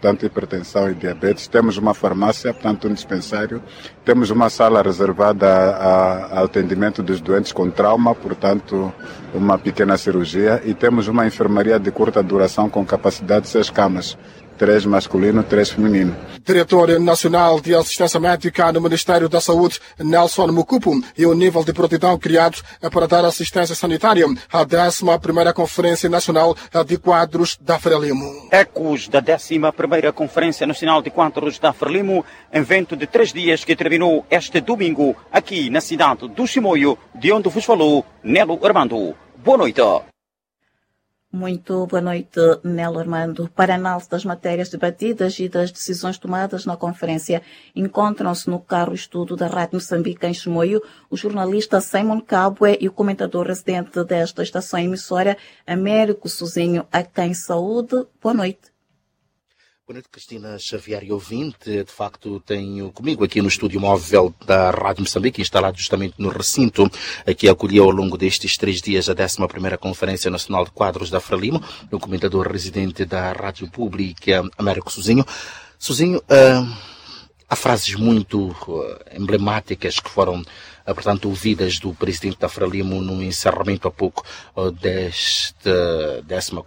portanto, hipertensão e diabetes. Temos uma farmácia, portanto, um dispensário. Temos uma sala reservada ao atendimento dos doentes com trauma, portanto, uma pequena cirurgia. E temos uma enfermaria de curta duração com capacidade de 6 camas. 3 masculino, 3 feminino. Diretor Nacional de Assistência Médica no Ministério da Saúde, Nelson Mukupu, e o nível de prontidão criado para dar assistência sanitária à 11ª Conferência Nacional de Quadros da Frelimo. Ecos da 11ª Conferência Nacional de Quadros da Frelimo, evento de 3 dias que terminou este domingo aqui na cidade do Chimoio, de onde vos falou Nelo Armando. Boa noite. Muito boa noite, Nelo Armando. Para análise das matérias debatidas e das decisões tomadas na conferência, encontram-se no carro estudo da Rádio Moçambique em Chimoio o jornalista Simon Kabwe e o comentador residente desta estação emissora, Américo Sozinho, a quem saúde. Boa noite. Boa noite, Cristina Xavier e ouvinte. De facto, tenho comigo aqui no estúdio móvel da Rádio Moçambique, instalado justamente no recinto que acolheu ao longo destes 3 dias a 11ª Conferência Nacional de Quadros da Frelimo, o comentador residente da Rádio Pública, Américo Sozinho. Sozinho, há frases muito emblemáticas que foram, portanto, ouvidas do presidente da Frelimo no encerramento há pouco desta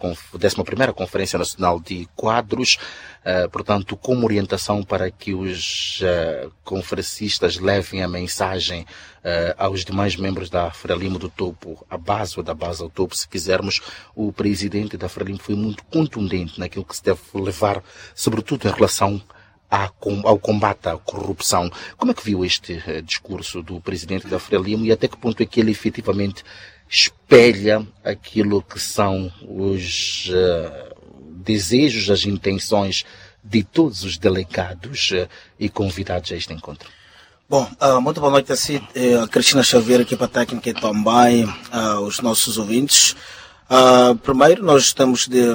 11ª Conferência Nacional de Quadros, portanto, como orientação para que os conferencistas levem a mensagem aos demais membros da Frelimo do topo, à base ou da base ao topo, se quisermos. O presidente da Frelimo foi muito contundente naquilo que se deve levar, sobretudo em relação ao combate à corrupção. Como é que viu este discurso do presidente da Frelimo e até que ponto é que ele efetivamente espelha aquilo que são os desejos, as intenções de todos os delegados e convidados a este encontro? Bom, muito boa noite a Cristina Xavier, equipa técnica e também os nossos ouvintes. Primeiro, nós temos de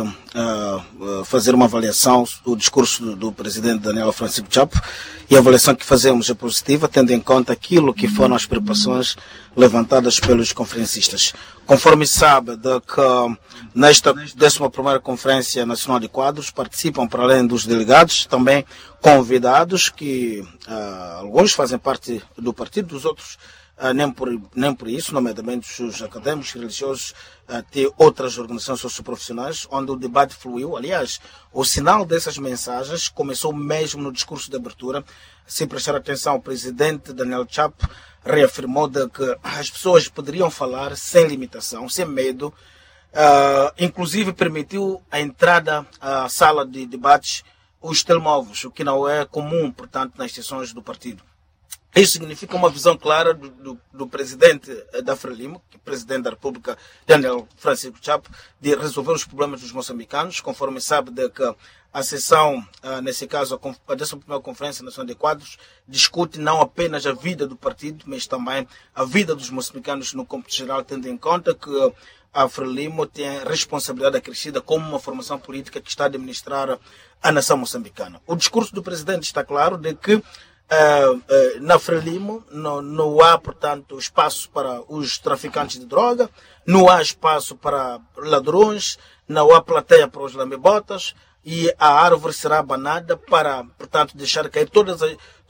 fazer uma avaliação do discurso do presidente Daniel Francisco Chapo, e a avaliação que fazemos é positiva, tendo em conta aquilo que foram as preocupações levantadas pelos conferencistas. Conforme sabe, nesta 11ª Conferência Nacional de Quadros participam, para além dos delegados, também convidados que alguns fazem parte do partido, dos outros nem por isso, nomeadamente os académicos religiosos, ter outras organizações socioprofissionais, onde o debate fluiu. Aliás, o sinal dessas mensagens começou mesmo no discurso de abertura. Se prestar atenção, o presidente Daniel Chapo reafirmou que as pessoas poderiam falar sem limitação, sem medo, inclusive permitiu a entrada à sala de debates os telemóveis, o que não é comum, portanto, nas instituições do partido. Isso significa uma visão clara do presidente da Frelimo, presidente da República, Daniel Francisco Chapo, de resolver os problemas dos moçambicanos, conforme sabe que a sessão, nesse caso, a 11ª Conferência Nacional de Quadros, discute não apenas a vida do partido, mas também a vida dos moçambicanos no cômputo geral, tendo em conta que a Frelimo tem responsabilidade acrescida como uma formação política que está a administrar a nação moçambicana. O discurso do presidente está claro de que na Frelimo não há, portanto, espaço para os traficantes de droga, não há espaço para ladrões, não há plateia para os lamebotas, e a árvore será abanada para, portanto, deixar cair todas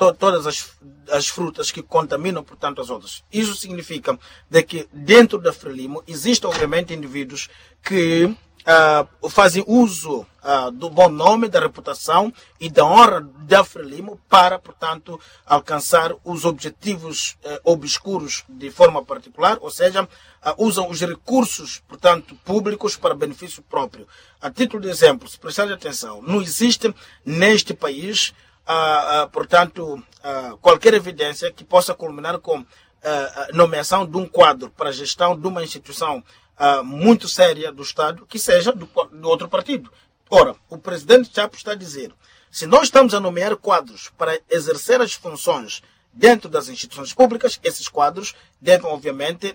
as frutas que contaminam, portanto, as outras. Isso significa de que dentro da Frelimo existem, obviamente, indivíduos que fazem uso do bom nome, da reputação e da honra da Frelimo para, portanto, alcançar os objetivos obscuros de forma particular, ou seja, usam os recursos, portanto, públicos para benefício próprio. A título de exemplo, se prestar atenção, não existe neste país, portanto, qualquer evidência que possa culminar com a nomeação de um quadro para a gestão de uma instituição muito séria do Estado, que seja do outro partido. Ora, o presidente Chapo está a dizer, se nós estamos a nomear quadros para exercer as funções dentro das instituições públicas, esses quadros devem, obviamente,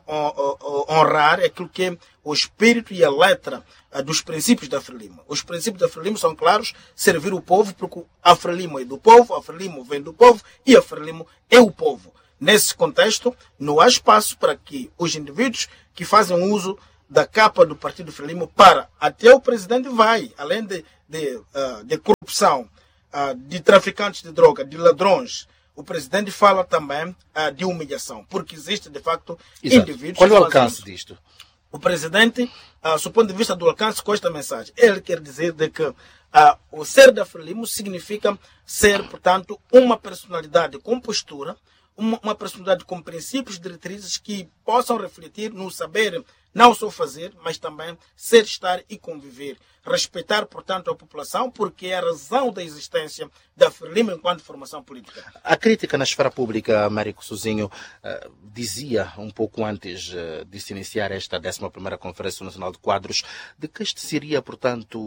honrar aquilo que é o espírito e a letra dos princípios da Frelimo. Os princípios da Frelimo são claros: servir o povo, porque a Frelimo é do povo, a Frelimo vem do povo e a Frelimo é o povo. Nesse contexto, não há espaço para que os indivíduos que fazem uso da capa do Partido Frelimo até o presidente vai, além de de corrupção, de traficantes de droga, de ladrões, o presidente fala também de humilhação, porque existe, de facto, indivíduos... Qual é o alcance disto? O presidente, do ponto de vista do alcance com esta mensagem, ele quer dizer de que o ser da Frelimo significa ser, portanto, uma personalidade com postura, uma personalidade com princípios, diretrizes que possam refletir no saber não só fazer, mas também ser, estar e conviver. Respeitar, portanto, a população, porque é a razão da existência da Frelimo enquanto formação política. A crítica na esfera pública, Américo Sozinho, dizia um pouco antes de se iniciar esta 11ª Conferência Nacional de Quadros, de que este seria, portanto,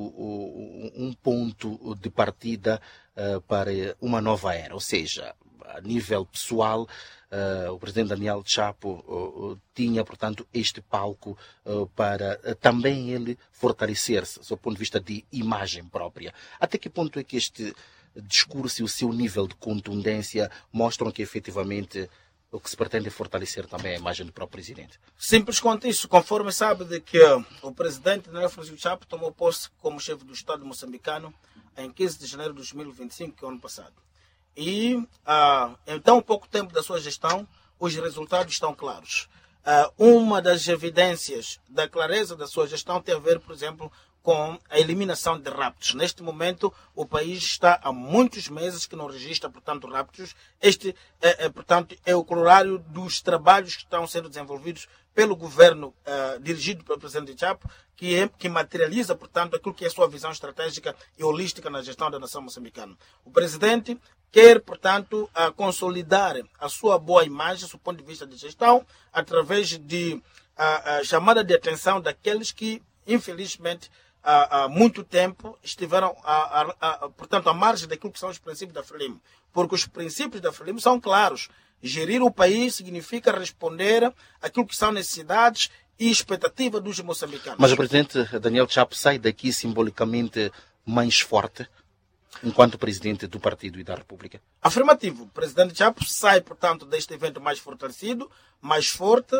um ponto de partida para uma nova era, ou seja, a nível pessoal, o presidente Daniel Chapo tinha, portanto, este palco para também ele fortalecer-se, do ponto de vista de imagem própria. Até que ponto é que este discurso e o seu nível de contundência mostram que, efetivamente, o que se pretende é fortalecer também a imagem do próprio presidente? Simples quanto isso. Conforme sabe de que o presidente Daniel Francisco Chapo tomou posse como chefe do Estado moçambicano em 15 de janeiro de 2025, que é o ano passado. E em tão pouco tempo da sua gestão, os resultados estão claros. Uma das evidências da clareza da sua gestão tem a ver, por exemplo, com a eliminação de raptos. Neste momento, o país está há muitos meses que não registra, portanto, raptos. Este, portanto, é o corolário dos trabalhos que estão sendo desenvolvidos pelo governo dirigido pelo presidente Chapo, que materializa, portanto, aquilo que é a sua visão estratégica e holística na gestão da nação moçambicana. O presidente quer, portanto, consolidar a sua boa imagem, do ponto de vista de gestão, através de chamada de atenção daqueles que, infelizmente, há muito tempo estiveram, portanto, à margem daquilo que são os princípios da Frelimo. Porque os princípios da Frelimo são claros. Gerir o país significa responder àquilo que são necessidades e expectativas dos moçambicanos. Mas o presidente Daniel Chapo sai daqui simbolicamente mais forte enquanto presidente do partido e da República? Afirmativo. O presidente Chapo sai, portanto, deste evento mais fortalecido, mais forte,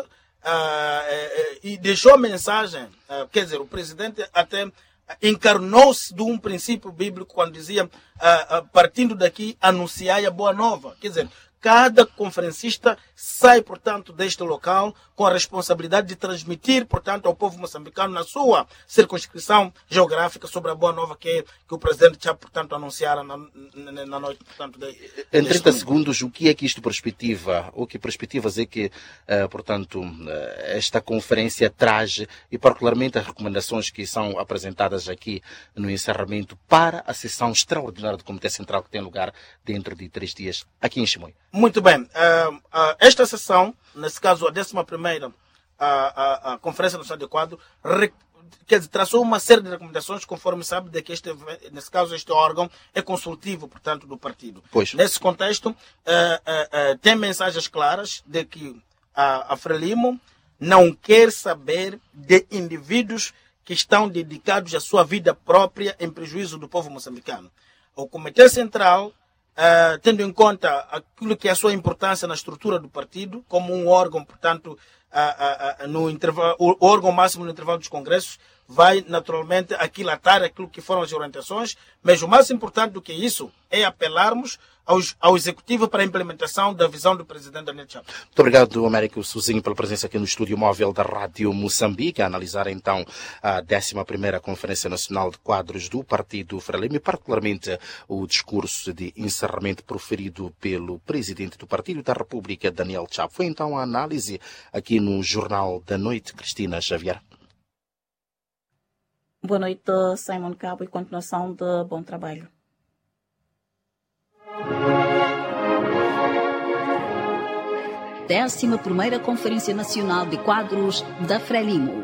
e deixou a mensagem, quer dizer, o presidente até encarnou-se de um princípio bíblico quando dizia, partindo daqui, anunciai a boa nova. Quer dizer, cada conferencista sai, portanto, deste local com a responsabilidade de transmitir, portanto, ao povo moçambicano na sua circunscrição geográfica sobre a boa nova que o presidente Chapo, portanto, anunciara na noite, portanto, em 30 segundos, o que é que isto perspectiva? O que perspectivas é que, portanto, esta conferência traz, e particularmente as recomendações que são apresentadas aqui no encerramento para a sessão extraordinária do Comitê Central que tem lugar dentro de 3 dias aqui em Chimoio? Muito bem. Esta sessão, nesse caso a 11ª a Conferência Nacional de Quadro, quer dizer, traçou uma série de recomendações, conforme sabe, de que nesse caso este órgão é consultivo, portanto, do partido. Pois. Nesse contexto, tem mensagens claras de que a Frelimo não quer saber de indivíduos que estão dedicados à sua vida própria em prejuízo do povo moçambicano. O Comitê Central, tendo em conta aquilo que é a sua importância na estrutura do partido, como um órgão, portanto, o órgão máximo no intervalo dos congressos, vai naturalmente aquilatar aquilo que foram as orientações, mas o mais importante do que isso é apelarmos ao Executivo para a implementação da visão do presidente Daniel Chapo. Muito obrigado, Américo Sozinho, pela presença aqui no estúdio móvel da Rádio Moçambique, a analisar então a 11ª Conferência Nacional de Quadros do Partido Frelimo e particularmente o discurso de encerramento proferido pelo presidente do Partido da República, Daniel Chapo. Foi então a análise aqui no Jornal da Noite, Cristina Xavier. Boa noite, Simon Cabo, e continuação de bom trabalho. Décima primeira Conferência Nacional de Quadros da Frelimo.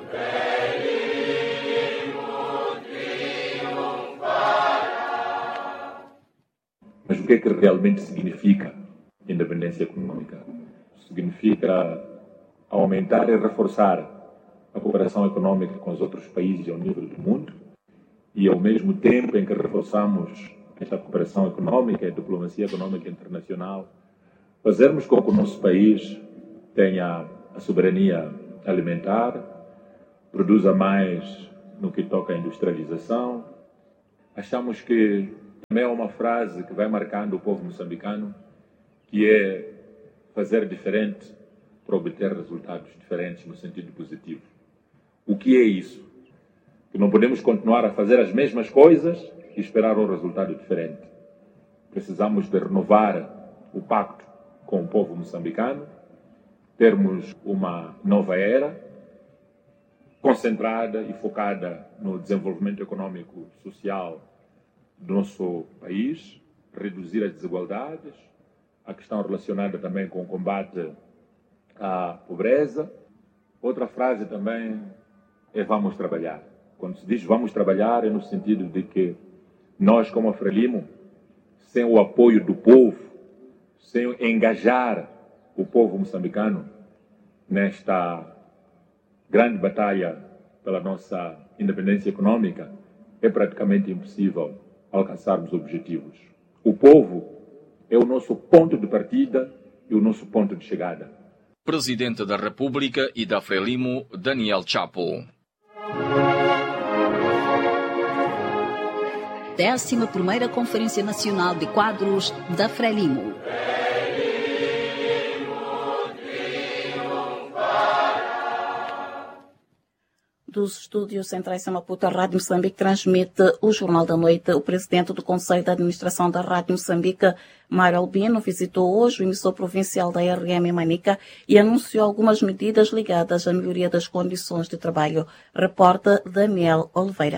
Mas o que é que realmente significa independência econômica? Significa aumentar e reforçar a cooperação econômica com os outros países ao nível do mundo e, ao mesmo tempo em que reforçamos esta cooperação econômica e diplomacia econômica internacional, fazermos com que o nosso país tenha a soberania alimentar, produza mais no que toca à industrialização, achamos que também é uma frase que vai marcando o povo moçambicano, que é fazer diferente para obter resultados diferentes no sentido positivo. O que é isso? Que não podemos continuar a fazer as mesmas coisas e esperar um resultado diferente. Precisamos de renovar o pacto com o povo moçambicano, termos uma nova era concentrada e focada no desenvolvimento econômico e social do nosso país, reduzir as desigualdades, a questão relacionada também com o combate à pobreza. Outra frase também é vamos trabalhar. Quando se diz vamos trabalhar é no sentido de que nós, como a Frelimo, sem o apoio do povo, sem engajar o povo moçambicano nesta grande batalha pela nossa independência econômica, é praticamente impossível alcançarmos objetivos. O povo é o nosso ponto de partida e o nosso ponto de chegada. Presidente da República e da Frelimo, Daniel Chapo. 11ª Conferência Nacional de Quadros da Frelimo. Dos estúdios centrais de Maputo, a Rádio Moçambique transmite o Jornal da Noite. O presidente do Conselho de Administração da Rádio Moçambique, Mário Albino, visitou hoje o emissor provincial da RM Manica e anunciou algumas medidas ligadas à melhoria das condições de trabalho. Repórter Daniel Oliveira.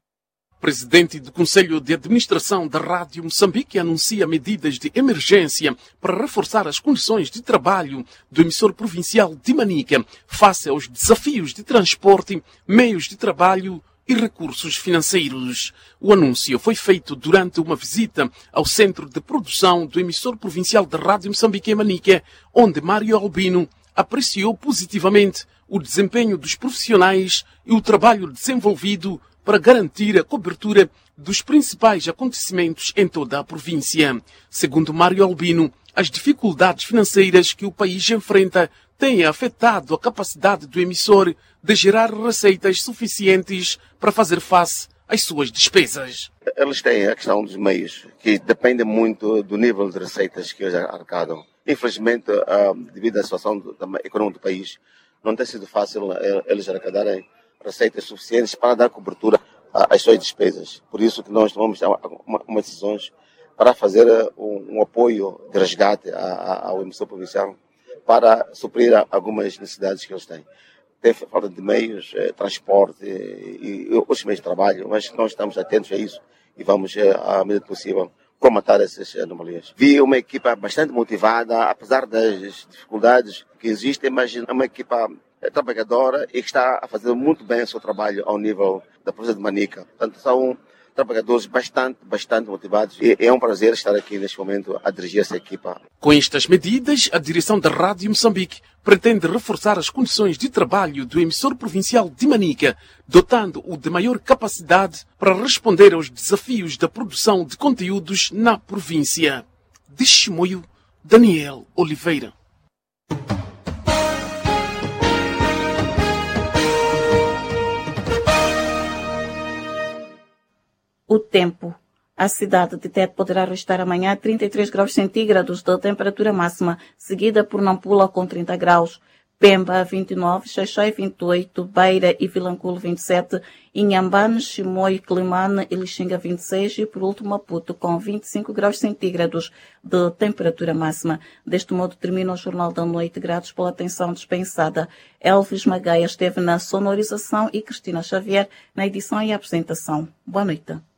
Presidente do Conselho de Administração da Rádio Moçambique anuncia medidas de emergência para reforçar as condições de trabalho do emissor provincial de Manica face aos desafios de transporte, meios de trabalho e recursos financeiros. O anúncio foi feito durante uma visita ao centro de produção do emissor provincial da Rádio Moçambique em Manica, onde Mário Albino apreciou positivamente o desempenho dos profissionais e o trabalho desenvolvido para garantir a cobertura dos principais acontecimentos em toda a província. Segundo Mário Albino, as dificuldades financeiras que o país enfrenta têm afetado a capacidade do emissor de gerar receitas suficientes para fazer face às suas despesas. Eles têm a questão dos meios, que depende muito do nível de receitas que eles arrecadam. Infelizmente, devido à situação econômica do país, não tem sido fácil eles arrecadarem receitas suficientes para dar cobertura às suas despesas. Por isso que nós tomamos umas decisões para fazer um apoio de resgate ao emissor provincial para suprir algumas necessidades que eles têm. Tem falta de meios, transporte e outros meios de trabalho, mas nós estamos atentos a isso e vamos, à medida possível, comatar essas anomalias. Vi uma equipa bastante motivada, apesar das dificuldades que existem, mas é uma equipa trabalhadora e que está a fazer muito bem o seu trabalho ao nível da província de Manica. Portanto, são trabalhadores bastante motivados e é um prazer estar aqui neste momento a dirigir essa equipa. Com estas medidas, a direção da Rádio Moçambique pretende reforçar as condições de trabalho do emissor provincial de Manica, dotando-o de maior capacidade para responder aos desafios da produção de conteúdos na província. De Chimoio, Daniel Oliveira. O tempo. A cidade de Tete poderá registrar amanhã 33 graus centígrados de temperatura máxima, seguida por Nampula com 30 graus. Pemba 29, Xaixai 28, Beira e Vilanculo 27, Inhambane, Chimoio, Climane e Lixinga 26 e por último Maputo com 25 graus centígrados de temperatura máxima. Deste modo termina o Jornal da Noite, gratos pela atenção dispensada. Elvis Magaia esteve na sonorização e Cristina Xavier na edição e apresentação. Boa noite.